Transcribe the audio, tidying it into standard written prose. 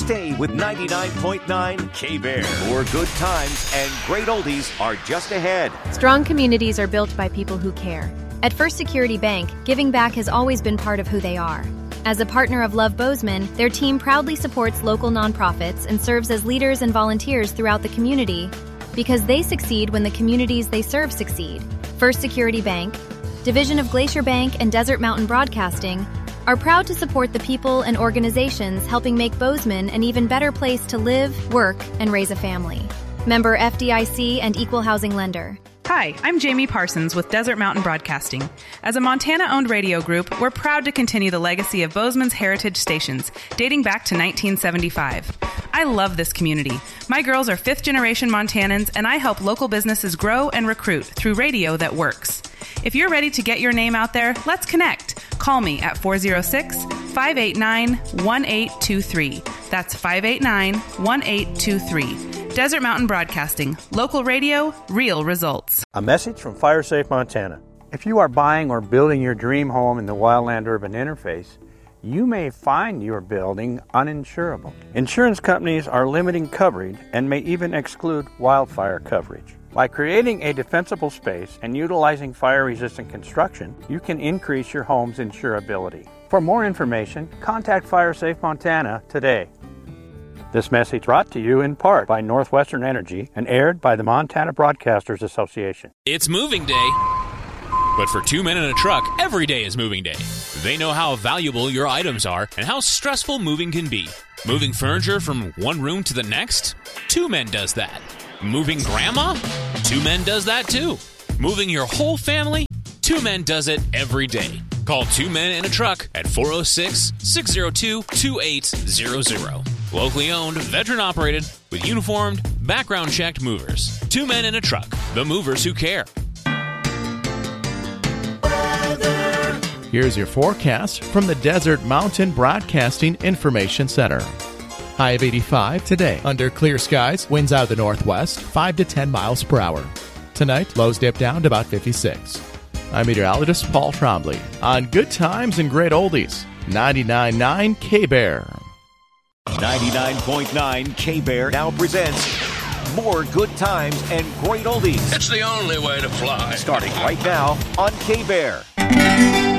Stay with 99.9 K-Bear. More good times and great oldies are just ahead. Strong communities are built by people who care. At First Security Bank, giving back has always been part of who they are. As a partner of Love Bozeman, their team proudly supports local nonprofits and serves as leaders and volunteers throughout the community because they succeed when the communities they serve succeed. First Security Bank, Division of Glacier Bank and Desert Mountain Broadcasting, are proud to support the people and organizations helping make Bozeman an even better place to live, work, and raise a family. Member FDIC and Equal Housing Lender. Hi, I'm Jamie Parsons with Desert Mountain Broadcasting. As a Montana-owned radio group, we're proud to continue the legacy of Bozeman's heritage stations, dating back to 1975. I love this community. My girls are fifth-generation Montanans, and I help local businesses grow and recruit through radio that works. If you're ready to get your name out there, let's connect. Call me at 406-589-1823. That's 589-1823. Desert Mountain Broadcasting. Local radio, real results. A message from FireSafe Montana. If you are buying or building your dream home in the Wildland-Urban interface, you may find your building uninsurable. Insurance companies are limiting coverage and may even exclude wildfire coverage. By creating a defensible space and utilizing fire-resistant construction, you can increase your home's insurability. For more information, contact FireSafe Montana today. This message brought to you in part by Northwestern Energy and aired by the Montana Broadcasters Association. It's moving day. But for two men in a truck, every day is moving day. They know how valuable your items are and how stressful moving can be. Moving furniture from one room to the next? Two men does that. Moving grandma? Two men does that too. Moving your whole family? Two men does it every day. Call Two Men in a Truck at 406-602-2800. Locally owned, veteran-operated, with uniformed, background-checked movers. Two Men in a Truck, the movers who care. Here's your forecast from the Desert Mountain Broadcasting Information Center. High of 85 today. Under clear skies, winds out of the northwest, 5 to 10 miles per hour. Tonight, lows dip down to about 56. I'm meteorologist Paul Trombley on Good Times and Great Oldies, 99.9 K-Bear. 99.9 K-Bear now presents more good times and great oldies. It's the only way to fly. Starting right now on K-Bear.